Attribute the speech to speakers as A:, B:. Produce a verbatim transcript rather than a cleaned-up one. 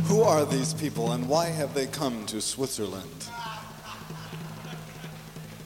A: Who are these people and why have they come to Switzerland?